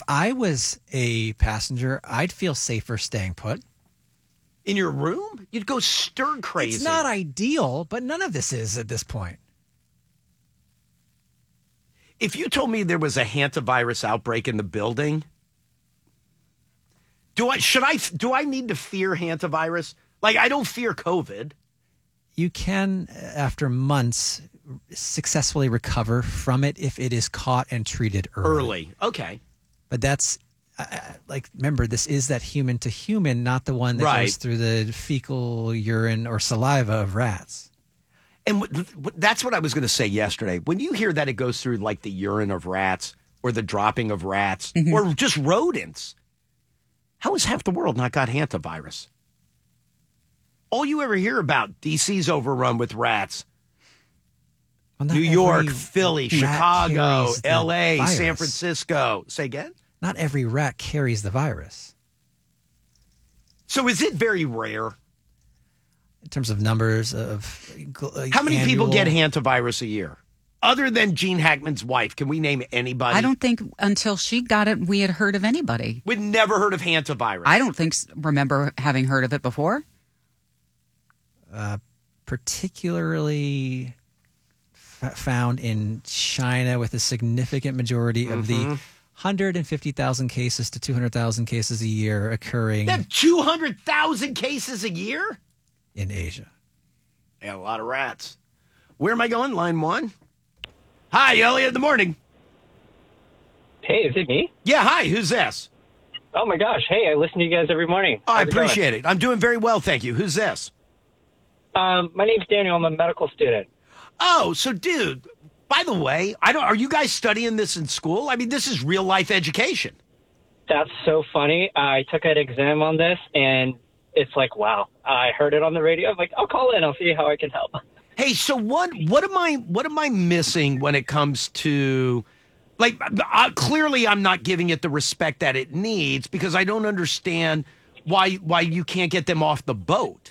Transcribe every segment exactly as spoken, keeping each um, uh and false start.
I was a passenger, I'd feel safer staying put. In your room? You'd go stir crazy. It's not ideal, but none of this is at this point. If you told me there was a hantavirus outbreak in the building, do I should I do I need to fear hantavirus? Like, I don't fear COVID. You can, after months, successfully recover from it if it is caught and treated early. Early, okay. But that's, uh, like, remember, this is that human to human, not the one that right. goes through the fecal urine or saliva of rats. And w- w- that's what I was going to say yesterday. When you hear that it goes through, like, the urine of rats or the dropping of rats mm-hmm. or just rodents, how has half the world not got hantavirus? All you ever hear about, D C's overrun with rats. Well, New York, Philly, Chicago, L A, San Francisco. Say again? Not every rat carries the virus. So is it very rare? In terms of numbers of uh, How many annual... people get hantavirus a year? Other than Gene Hackman's wife, can we name anybody? I don't think until she got it, we had heard of anybody. We'd never heard of hantavirus. I don't think, remember having heard of it before. Uh, particularly f- found in China, with a significant majority mm-hmm. of the one hundred fifty thousand cases to two hundred thousand cases a year occurring. They have two hundred thousand cases a year? In Asia. Yeah, a lot of rats. Where am I going? Line one? Hi, Elliot in the morning. Hey, is it me? Yeah, hi, who's this? Oh, my gosh. Hey, I listen to you guys every morning. Oh, I appreciate it. I'm doing very well, thank you. Who's this? Um, my name's Daniel. I'm a medical student. Oh, so, dude, by the way, I don't. Are you guys studying this in school? I mean, this is real-life education. That's so funny. I took an exam on this, and it's like, wow. I heard it on the radio. I'm like, I'll call in. I'll see how I can help. Hey, so what? What am I? What am I missing when it comes to, like, uh, clearly I'm not giving it the respect that it needs because I don't understand why why you can't get them off the boat.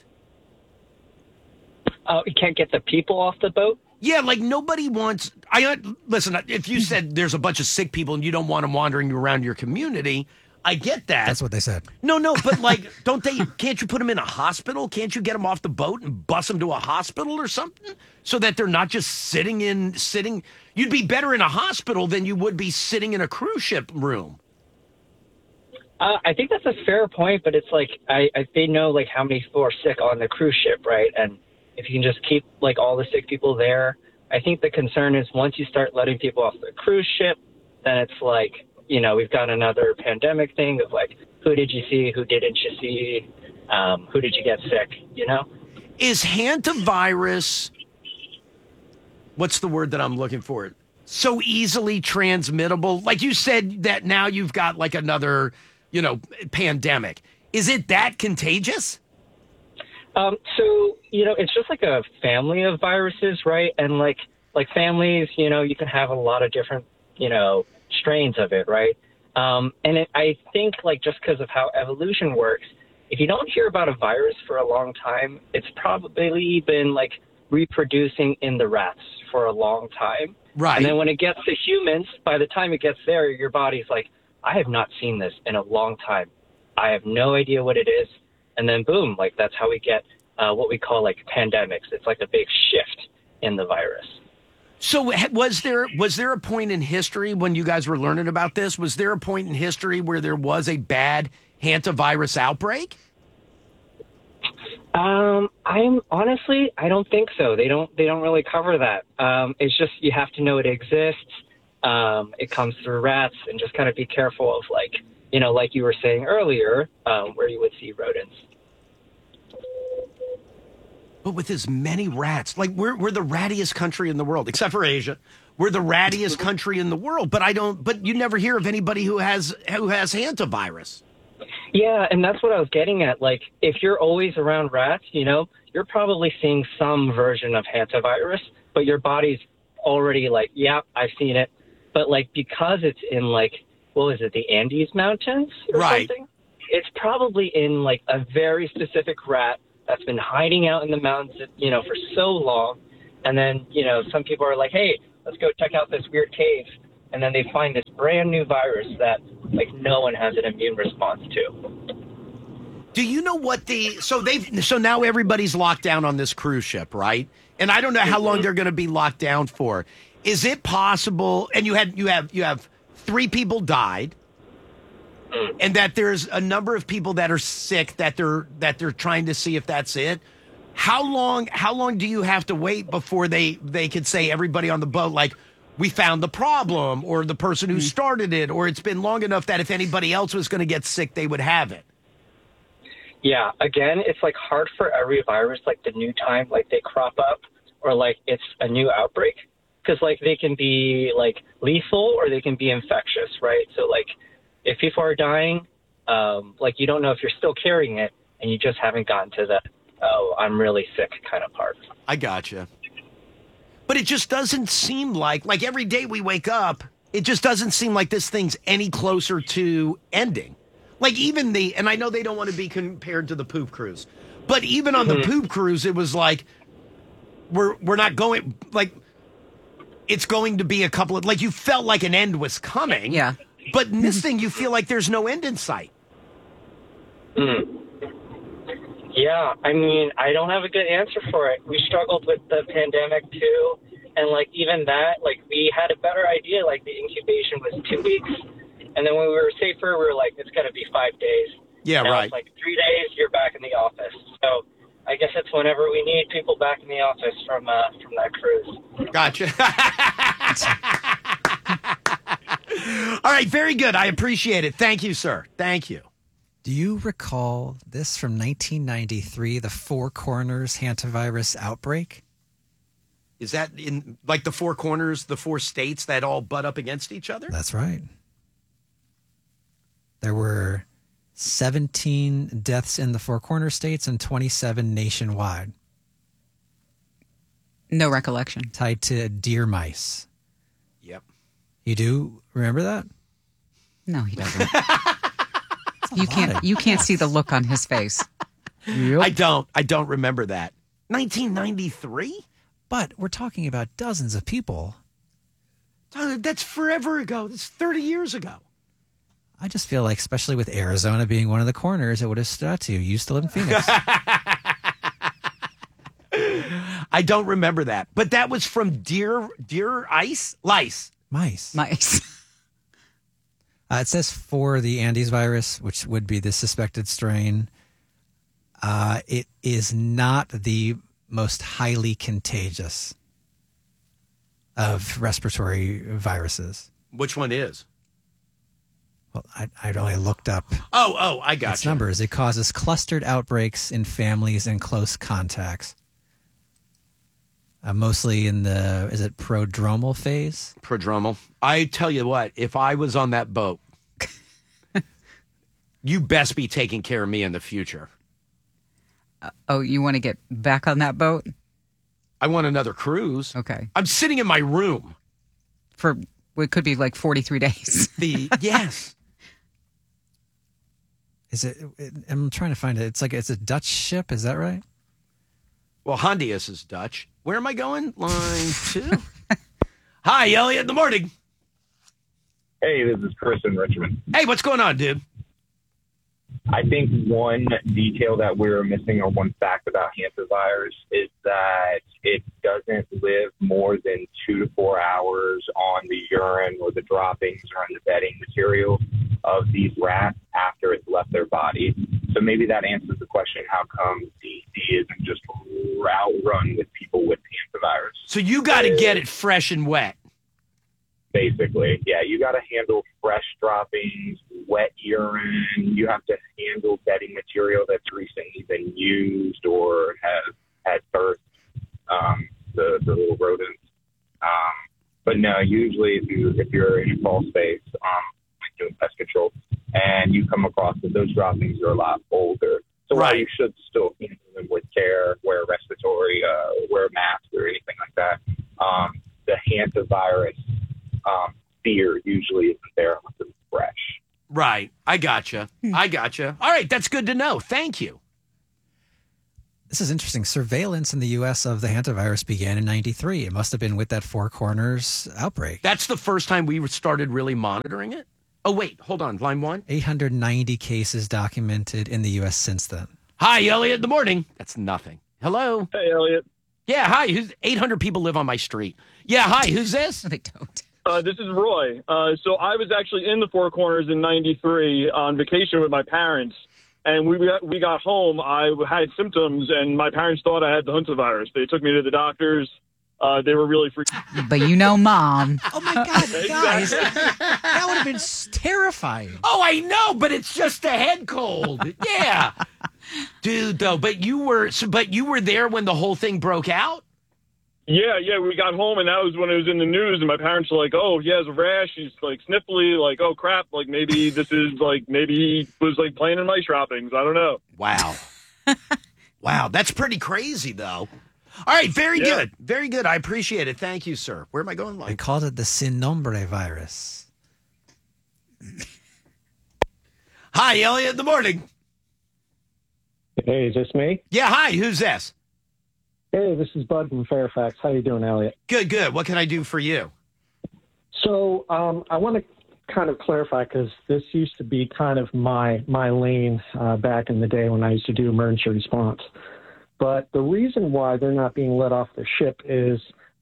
Uh, you can't get the people off the boat? Yeah, like nobody wants. I listen. If you said there's a bunch of sick people and you don't want them wandering around your community, I get that. That's what they said. No, no, but like, don't they? Can't you put them in a hospital? Can't you get them off the boat and bus them to a hospital or something so that they're not just sitting in sitting? You'd be better in a hospital than you would be sitting in a cruise ship room. Uh, I think that's a fair point, but it's like I, I they know like how many people are sick on the cruise ship, right? And if you can just keep like all the sick people there, I think the concern is once you start letting people off the cruise ship, then it's like, you know, we've got another pandemic thing of like, who did you see? Who didn't you see? Um, who did you get sick? You know? Is hantavirus, what's the word that I'm looking for? So easily transmittable? Like you said that now you've got like another, you know, pandemic. Is it that contagious? Um, so, you know, it's just like a family of viruses, right? And like, like families, you know, you can have a lot of different, you know, strains of it, right? Um, and it, I think like just because of how evolution works, if you don't hear about a virus for a long time, it's probably been like reproducing in the rats for a long time. Right. And then when it gets to humans, by the time it gets there, your body's like, I have not seen this in a long time. I have no idea what it is. And then boom, like that's how we get uh, what we call like pandemics. It's like a big shift in the virus. So was there was there a point in history when you guys were learning about this? Was there a point in history where there was a bad hantavirus outbreak? Um, I'm honestly, I don't think so. They don't they don't really cover that. Um, it's just you have to know it exists. Um, it comes through rats, and just kind of be careful of like, you know, like you were saying earlier, um, where you would see rodents. But with as many rats, like we're we're the rattiest country in the world, except for Asia. We're the rattiest country in the world, but I don't. But you never hear of anybody who has who has hantavirus. Yeah, and that's what I was getting at. Like, if you're always around rats, you know, you're probably seeing some version of hantavirus, but your body's already like, yeah, I've seen it. But like because it's in like, what was it, the Andes Mountains or right. something? It's probably in like a very specific rat that's been hiding out in the mountains, you know, for so long. And then, you know, some people are like, hey, let's go check out this weird cave. And then they find this brand new virus that like no one has an immune response to. Do you know what the so they've so now everybody's locked down on this cruise ship, right? And I don't know how long they're going to be locked down for. Is it possible? And you had you have you have three people died, and that there's a number of people that are sick that they're that they're trying to see if that's it. How long how long do you have to wait before they they could say everybody on the boat like we found the problem or the person who started it, or it's been long enough that if anybody else was going to get sick they would have it? Yeah, again, it's like hard for every virus, like the new time, like they crop up or like it's a new outbreak, because like they can be like lethal or they can be infectious, right? So like if people are dying, um, like you don't know if you're still carrying it and you just haven't gotten to the, oh, I'm really sick kind of part. I gotcha. But it just doesn't seem like, like every day we wake up, it just doesn't seem like this thing's any closer to ending. Like even the, and I know they don't want to be compared to the poop cruise, but even on mm-hmm. the poop cruise, it was like, we're, we're not going, like, it's going to be a couple of, like you felt like an end was coming. Yeah. But in this thing, you feel like there's no end in sight. Mm. Yeah, I mean, I don't have a good answer for it. We struggled with the pandemic too. And like even that, like we had a better idea, like the incubation was two weeks. And then when we were safer, we were like, it's going to be five days. Yeah, now right. It's like three days, you're back in the office. So I guess it's whenever we need people back in the office from uh, from that cruise. Gotcha. All right, very good. I appreciate it. Thank you, sir. Thank you. Do you recall this from nineteen ninety-three, the Four Corners hantavirus outbreak? Is that in like the four corners, the four states that all butt up against each other? That's right. There were seventeen deaths in the Four Corner states and twenty-seven nationwide. No recollection. Tied to deer mice. Yep. You do remember that? No, he doesn't. You can't. You can't see the look on his face. Yep. I don't. I don't remember that. nineteen ninety-three? But we're talking about dozens of people. That's forever ago. That's thirty years ago. I just feel like, especially with Arizona being one of the corners, it would have stood out to you. You used to live in Phoenix. I don't remember that. But that was from deer, deer ice? Lice. Mice. Mice. Uh, it says for the Andes virus, which would be the suspected strain, uh, it is not the most highly contagious of respiratory viruses. Which one is? Well, I, I'd only looked up Oh, oh, I got its you. numbers. It causes clustered outbreaks in families and close contacts. Uh, mostly in the, is it prodromal phase? Prodromal. I tell you what, if I was on that boat, you best be taking care of me in the future. Uh, oh, you want to get back on that boat? I want another cruise. Okay. I'm sitting in my room. For it could be like forty-three days. The yes. Is it, it? I'm trying to find it. It's like it's a Dutch ship. Is that right? Well, Hondius is Dutch. Where am I going? Line two. Hi, Elliot. In the morning. Hey, this is Chris in Richmond. Hey, what's going on, dude? I think one detail that we're missing, or one fact about hantavirus, is that it doesn't live more than two to four hours on the urine or the droppings or on the bedding material of these rats after it's left their body. So maybe that answers the question, how come D C isn't just outrun with people with hantavirus? So you got to get it fresh and wet. Basically, yeah, you got to handle fresh droppings, wet urine. You have to handle bedding material that's recently been used or has had birth, um, the, the little rodents. Um, but no, usually if, you, if you're in a crawl space, um, like doing pest control, and you come across that those droppings are a lot older. So while Right. you should still handle them with care, wear a respiratory, uh, wear a mask or anything like that, um, the hantavirus Um, fear usually isn't there unless it's fresh. Right. I gotcha. I gotcha. All right. That's good to know. Thank you. This is interesting. Surveillance in the U S of the hantavirus began in ninety-three. It must have been with that Four Corners outbreak. That's the first time we started really monitoring it. Oh, wait, hold on. Line one? eight hundred ninety cases documented in the U S since then. Hi, Elliot in the morning. That's nothing. Hello? Hey, Elliot. Yeah, hi. Who's eight hundred people live on my street. Yeah, hi. Who's this? No, they don't. Uh, this is Roy. Uh, so I was actually in the Four Corners in ninety-three on vacation with my parents. And we got, we got home. I had symptoms, and my parents thought I had the Hunter virus. They took me to the doctors. Uh, they were really freaked. But you know, Mom. Oh, my God, guys. That would have been s- terrifying. Oh, I know, but it's just a head cold. Yeah. Dude, though, but you were so, but you were there when the whole thing broke out? Yeah, yeah, we got home, and that was when it was in the news, and my parents were like, oh, he has a rash, he's, like, sniffly, like, oh, crap, like, maybe this is, like, maybe he was, like, playing in mice droppings. I don't know. Wow. Wow, that's pretty crazy, though. All right, very Yeah. good. Very good. I appreciate it. Thank you, sir. Where am I going, They Mike? called it the Sin Nombre virus. Hi, Elliot in the morning. Hey, is this me? Yeah, hi. Who's this? Hey, this is Bud from Fairfax. How you doing, Elliot? Good, good. What can I do for you? So um, I want to kind of clarify because this used to be kind of my my lane uh, back in the day when I used to do emergency response. But the reason why they're not being let off the ship is,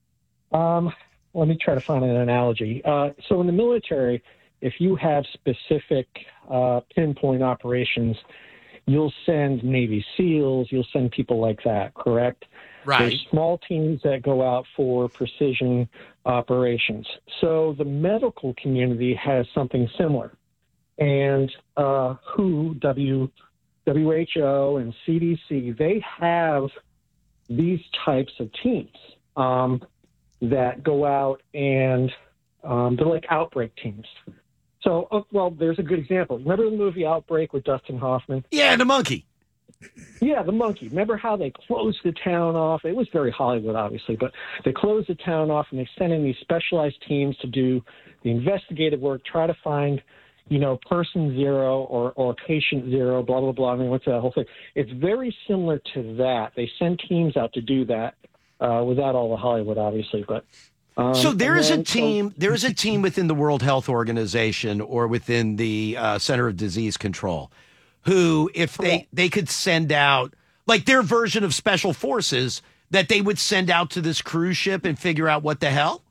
um, let me try to find an analogy. Uh, so in the military, if you have specific uh, pinpoint operations, you'll send Navy SEALs, you'll send people like that, correct? Right. There's small teams that go out for precision operations. So the medical community has something similar. And uh, W H O, W, W H O and C D C, they have these types of teams um, that go out and um, they're like outbreak teams. So, oh, well, there's a good example. Remember the movie Outbreak with Dustin Hoffman? Yeah, the monkey. Yeah, the monkey. Remember how they closed the town off? It was very Hollywood, obviously, but they closed the town off and they sent in these specialized teams to do the investigative work, try to find, you know, person zero or, or patient zero, blah, blah, blah. I mean, what's that whole thing? It's very similar to that. They send teams out to do that uh, without all the Hollywood, obviously, but. Um, So there and is a then- team. There is a team within the World Health Organization or within the uh, Center of Disease Control, who, if they they could send out like their version of special forces, that they would send out to this cruise ship and figure out what the hell.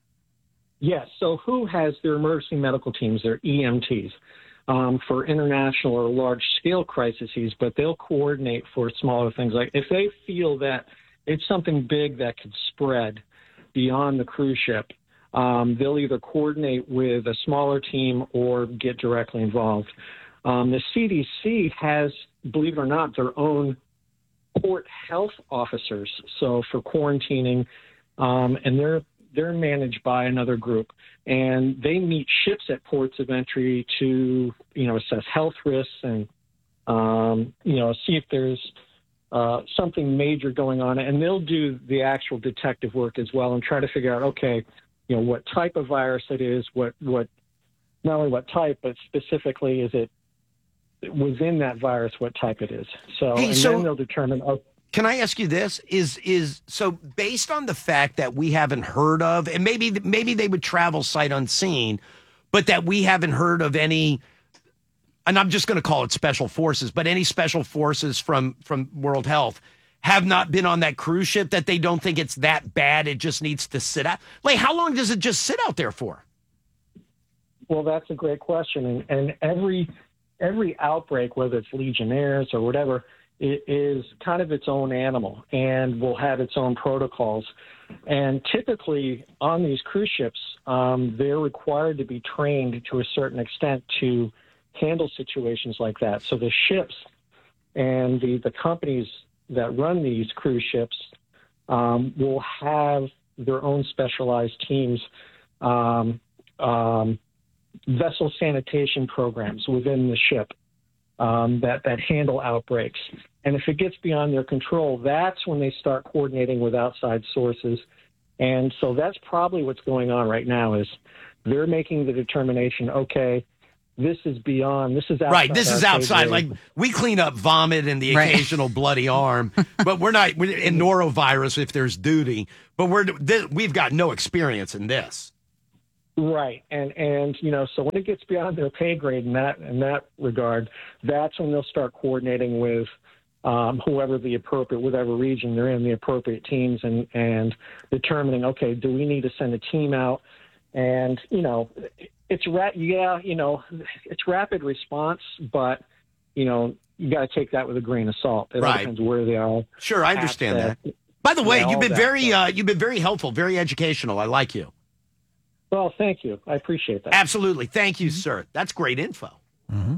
Yes. So who has their emergency medical teams, their E M Ts, um, for international or large-scale crises, but they'll coordinate for smaller things. Like if they feel that it's something big that could spread beyond the cruise ship, um, they'll either coordinate with a smaller team or get directly involved. Um, the C D C has, believe it or not, their own port health officers. So for quarantining, um, and they're they're managed by another group, and they meet ships at ports of entry to, you know, assess health risks and, um, you know, see if there's uh, something major going on. And they'll do the actual detective work as well and try to figure out, okay, you know, what type of virus it is, what, what, not only what type, but specifically is it within that virus, what type it is. So, Hey, and so- then they'll determine, oh, Can I ask you this? Is is so based on the fact that we haven't heard of, and maybe maybe they would travel sight unseen, but that we haven't heard of any, and I'm just going to call it special forces, but any special forces from from World Health have not been on that cruise ship, that they don't think it's that bad. It just needs to sit out. Like, how long does it just sit out there for? Well, that's a great question. And, and every every outbreak, whether it's Legionnaires or whatever, it is kind of its own animal and will have its own protocols. And typically on these cruise ships, um, they're required to be trained to a certain extent to handle situations like that. So the ships and the, the companies that run these cruise ships um, will have their own specialized teams, um, um, vessel sanitation programs within the ship um, that, that handle outbreaks. And if it gets beyond their control, that's when they start coordinating with outside sources. And so that's probably what's going on right now is they're making the determination, okay, this is beyond, this is outside. Right, this our is pay outside. grade. Like, we clean up vomit and the Right. occasional bloody arm, but we're not we're in norovirus if there's duty. But we're th- we've got no experience in this. Right, and and you know, so when it gets beyond their pay grade in that in that regard, that's when they'll start coordinating with um, whoever the appropriate, whatever region they're in, the appropriate teams, and and determining, okay, do we need to send a team out? And you know, it's ra- yeah, you know, it's rapid response, but you know, you got to take that with a grain of salt. It all Right. depends where they are. Sure, I understand at that. By the way, yeah, you've all been that very stuff. uh, you've been very helpful, very educational. I like you. Well, thank you. I appreciate that. Absolutely. Thank you, sir. That's great info. Mm-hmm.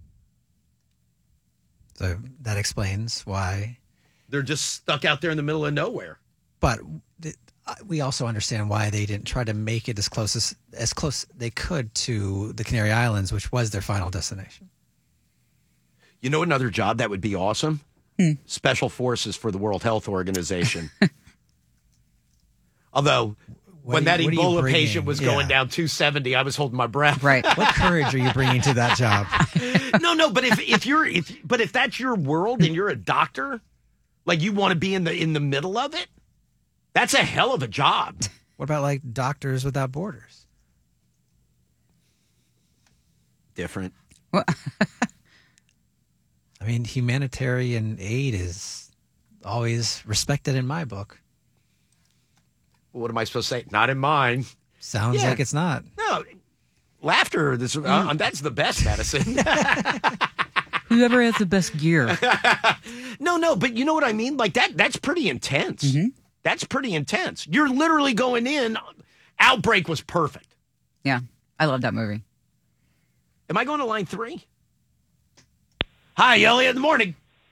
So that explains why. They're just stuck out there in the middle of nowhere. But th- we also understand why they didn't try to make it as close as as close they could to the Canary Islands, which was their final destination. You know another job that would be awesome? Hmm. Special Forces for the World Health Organization. Although, What when are that you- what are you Ebola bringing? patient was going Yeah. down two seventy, I was holding my breath. Right. What courage are you bringing to that job? no, no, but if, if you're if but if that's your world and you're a doctor, like you want to be in the in the middle of it, that's a hell of a job. What about like Doctors Without Borders? Different. I mean, humanitarian aid is always respected in my book. What am I supposed to say? Not in mine. Sounds Yeah. like it's not. No, laughter. This uh, that's the best medicine. Whoever has the best gear. No, no, but you know what I mean? Like that that's pretty intense. Mm-hmm. That's pretty intense. You're literally going in. Outbreak was perfect. Yeah, I love that movie. Am I going to line three? Hi, Elliot, in the morning.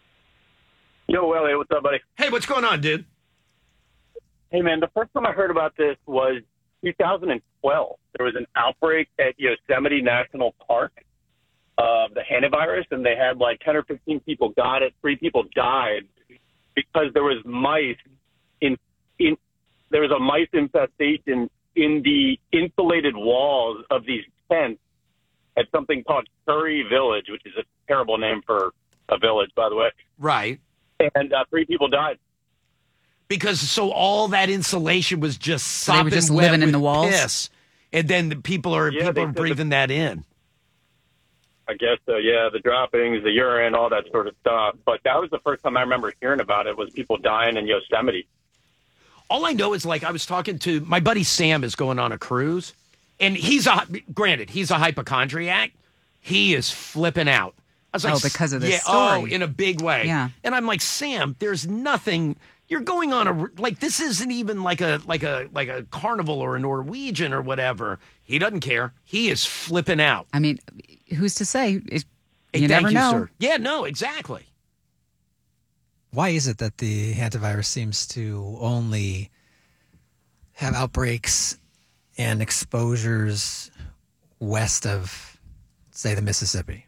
Yo, Elliot, what's up, buddy? Hey, what's going on, dude? Hey, man, the first time I heard about this was two thousand twelve. There was an outbreak at Yosemite National Park of the hantavirus, and they had like ten or fifteen people got it. Three people died because there was mice in in there was a mice infestation in the insulated walls of these tents at something called Curry Village, which is a terrible name for a village, by the way. Right. And uh, three people died. Because so all that insulation was just So they were sopping just wet living in with the walls? piss. And then the people are Yeah, people they are said the- breathing that in. I guess so, yeah, the droppings, the urine, all that sort of stuff. But that was the first time I remember hearing about it, was people dying in Yosemite. All I know is, like, I was talking to my buddy Sam is going on a cruise, and he's a granted he's a hypochondriac. He is flipping out. I was like, Oh, because of this yeah, story. oh, in a big way. Yeah. And I'm like, Sam, there's nothing. You're going on a like this isn't even like a like a like a Carnival or a Norwegian or whatever. He doesn't care. He is flipping out. I mean, who's to say? It, Hey, you thank never you, know. sir. Yeah, no, exactly. Why is it that the hantavirus seems to only have outbreaks and exposures west of, say, the Mississippi?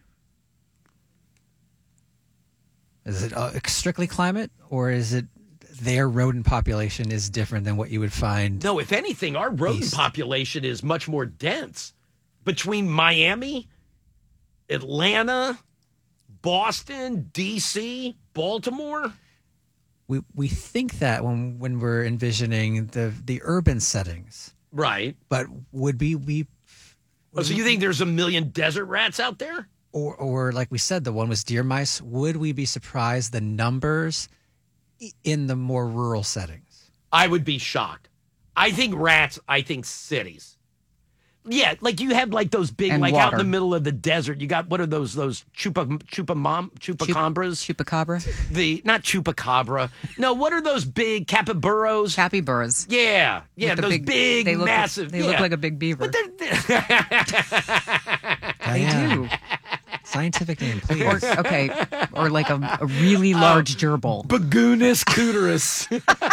Is it uh, strictly climate, or is it their rodent population is different than what you would find? No, if anything, our rodent East. population is much more dense. Between Miami, Atlanta, Boston, D C, Baltimore. We we think that when when we're envisioning the the urban settings, Right. but would we we Oh, so you think there's a million desert rats out there? or or like we said, the one was deer mice? Would we be surprised the numbers i- in the more rural settings? I would be shocked. I think rats, I think cities. Yeah, like you have like those big, And like out in water. the middle of the desert. You got, what are those, those chupa, chupa mom, chupacabras? Chupacabra, the, not chupacabra. No, what are those big capybaras? capybaras. Yeah, yeah, With the those big, they look, massive. They yeah. look like a big beaver. But they're, They do. Scientific name, Or, please. okay, or like a, a really large gerbil. Bagoonus cooterus.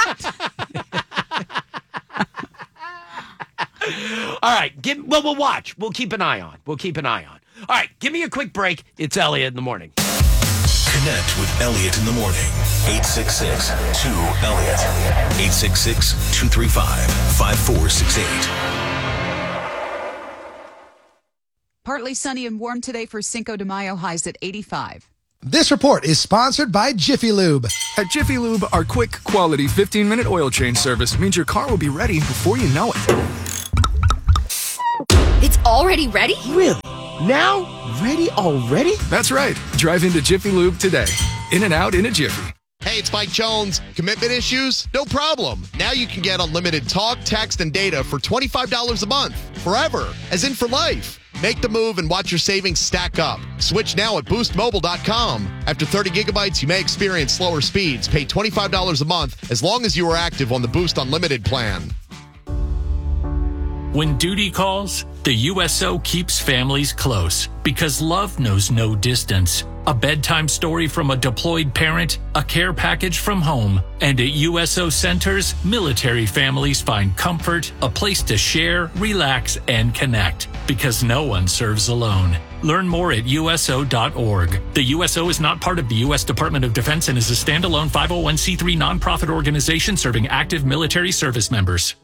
All right, give, well, we'll watch. We'll keep an eye on. We'll keep an eye on. All right, give me a quick break. It's Elliot in the morning. Connect with Elliot in the morning. eight six six, two, Elliot. eight six six, two three five, five four six eight. Partly sunny and warm today for Cinco de Mayo, highs at eighty-five. This report is sponsored by Jiffy Lube. At Jiffy Lube, our quick, quality fifteen minute oil change service means your car will be ready before you know it. already ready? Really? Now? Ready already? That's right. Drive into Jiffy Lube today. In and out in a jiffy. Hey, it's Mike Jones. Commitment issues? No problem. Now you can get unlimited talk, text, and data for twenty-five dollars a month. Forever. As in for life. Make the move and watch your savings stack up. Switch now at boost mobile dot com. After thirty gigabytes, you may experience slower speeds. Pay twenty-five dollars a month as long as you are active on the Boost Unlimited plan. When duty calls, the U S O keeps families close because love knows no distance. A bedtime story from a deployed parent, a care package from home, and at U S O centers, military families find comfort, a place to share, relax, and connect because no one serves alone. Learn more at U S O dot org. The U S O is not part of the U S Department of Defense and is a standalone five oh one c three nonprofit organization serving active military service members.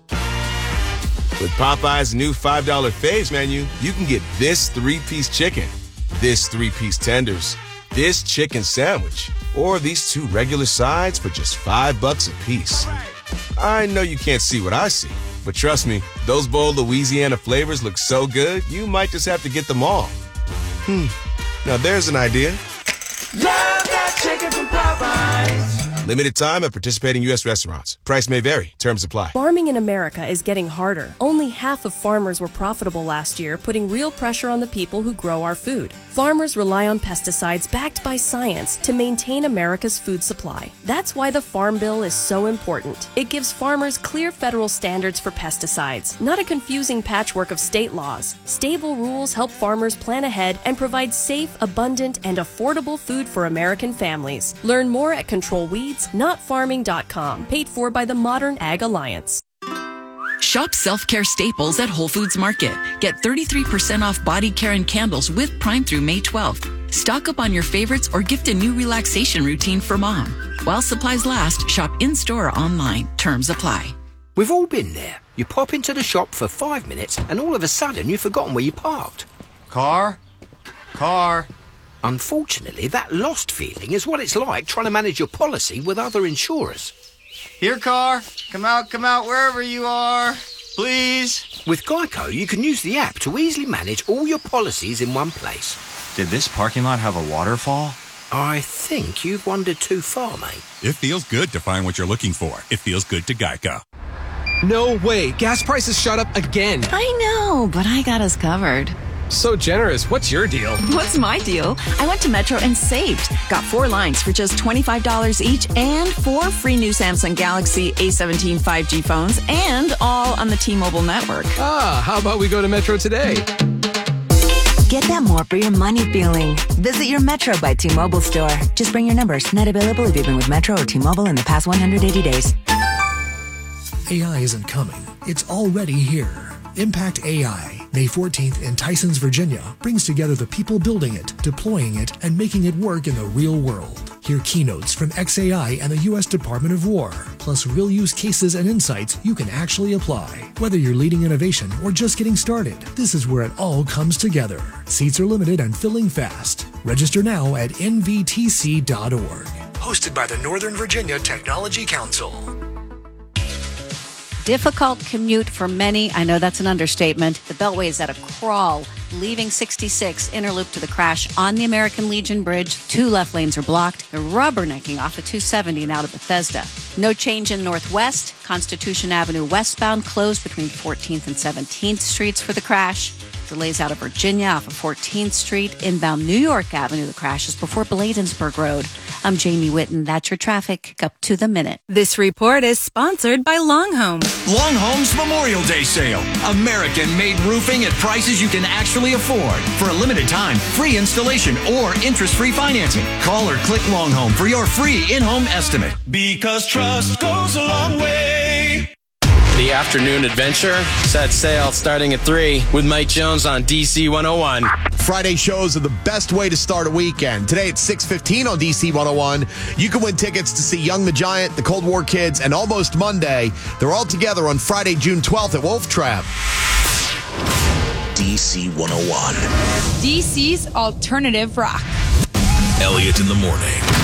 With Popeye's new five dollar Faves menu, you can get this three-piece chicken, this three-piece tenders, this chicken sandwich, or these two regular sides for just five bucks a piece. I know you can't see what I see, but trust me, those bold Louisiana flavors look so good, you might just have to get them all. Hmm, now there's an idea. Love that chicken from Popeyes. Limited time at participating U S restaurants. Price may vary. Terms apply. Farming in America is getting harder. Only half of farmers were profitable last year, putting real pressure on the people who grow our food. Farmers rely on pesticides backed by science to maintain America's food supply. That's why the Farm Bill is so important. It gives farmers clear federal standards for pesticides, not a confusing patchwork of state laws. Stable rules help farmers plan ahead and provide safe, abundant, and affordable food for American families. Learn more at Control Weeds. not farming dot com, paid for by the Modern Ag Alliance. Shop self-care staples at Whole Foods Market. Get thirty-three percent off body care and candles with Prime through May twelfth. Stock up on your favorites or gift a new relaxation routine for mom. While supplies last, shop in-store or online. Terms apply. We've all been there. You pop into the shop for five minutes and all of a sudden you've forgotten where you parked. Car? Car? Unfortunately, that lost feeling is what it's like trying to manage your policy with other insurers. Here, car. Come out, come out, wherever you are. Please. With Geico, you can use the app to easily manage all your policies in one place. Did this parking lot have a waterfall? I think you've wandered too far, mate. It feels good to find what you're looking for. It feels good to Geico. No way. Gas prices shot up again. I know, but I got us covered. So generous. What's your deal? What's my deal? I went to Metro and saved. Got four lines for just twenty-five dollars each and four free new Samsung Galaxy A seventeen five G phones and all on the T-Mobile network. Ah, how about we go to Metro today? Get that more for your money feeling. Visit your Metro by T-Mobile store. Just bring your numbers. Net available if you've been with Metro or T-Mobile in the past one hundred eighty days. A I isn't coming. It's already here. Impact A I, May fourteenth in Tysons, Virginia, brings together the people building it, deploying it, and making it work in the real world. Hear keynotes from X A I and the U S Department of War, plus real use cases and insights you can actually apply. Whether you're leading innovation or just getting started, this is where it all comes together. Seats are limited and filling fast. Register now at N V T C dot org. Hosted by the Northern Virginia Technology Council. Difficult commute for many. I know that's an understatement. The Beltway is at a crawl, leaving sixty-six interloop to the crash on the American Legion Bridge. Two left lanes are blocked. They're rubbernecking off of two seventy and out of Bethesda. No change in Northwest. Constitution Avenue westbound closed between fourteenth and seventeenth Streets for the crash. Delays out of Virginia off of fourteenth Street. Inbound New York Avenue, the crash is before Bladensburg Road. I'm Jamie Whitten. That's your traffic up to the minute. This report is sponsored by Longhome. Longhome's Memorial Day sale. American-made roofing at prices you can actually afford. For a limited time, free installation or interest-free financing. Call or click Longhome for your free in-home estimate. Because trust goes a long way. The afternoon adventure set sail starting at three with Mike Jones on D C one oh one. Friday shows are the best way to start a weekend. Today at six fifteen on D C one oh one, you can win tickets to see Young the Giant, the Cold War Kids, and Almost Monday. They're all together on Friday, June twelfth at Wolf Trap. D C one oh one. D C's alternative rock. Elliot in the morning.